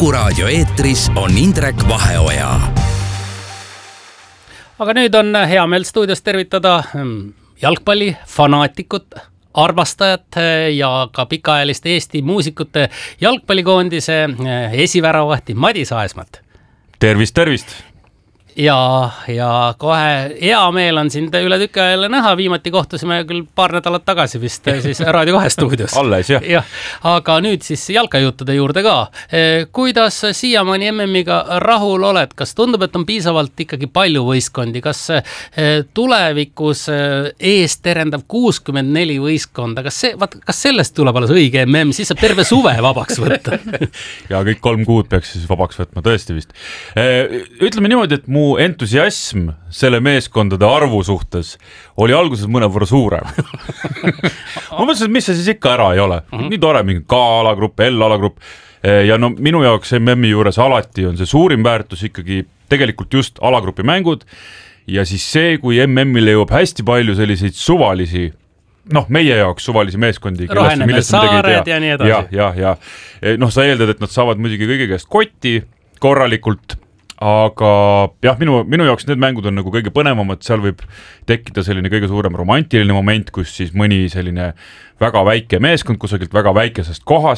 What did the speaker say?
Kuku raadio eetris on Indrek Vaheoja. Aga nüüd on hea meel stuudios tervitada jalgpalli fanaatikut, armastajat ja ka pikaajalist Eesti muusikute jalgpallikoondise esiväravaht Madis Aesmat. Tervist, tervist! Ja kohe hea meel on sind üle tükki jälle näha. Viimati kohtusime küll paar nädalat tagasi vist siis Raadio 2 stuudios. Alles, jah. Aga nüüd siis jalkajuttude juurde ka. Kuidas siiamaani MM-iga rahul oled? Kas tundub, et on piisavalt ikkagi palju võistkondi? Kas tulevikus ees terendav 64 võistkonda? Kas sellest tuleb alles õige MM? Siis saab terve suve vabaks võtta. Ja kõik 3 kuud peaks siis vabaks võtma, tõesti vist. Ütleme niimoodi, et mu entusiasm selle meeskondade arvu suhtes oli alguses mõnevõrra suurem. Ma mõtlesin, et mis see siis ikka ära ei ole. Nii tore, mingi K-alagrupp, L-alagrupp. Ja no minu jaoks MM-i juures alati on see suurim väärtus ikkagi tegelikult just alagrupi mängud. Ja siis see, kui MM-il jõuab hästi palju selliseid suvalisi, meie jaoks suvalisi meeskondi. Rohenemäe saared ja nii edasi. Ja. Sa eeldad, et nad saavad muidugi kõige käest kotti korralikult, aga jah, minu jaoks need mängud on nagu kõige põnevamad, seal võib tekkida selline kõige suurem romantiline moment, kus siis mõni selline väga väike meeskond kusagilt väga väikesest kohast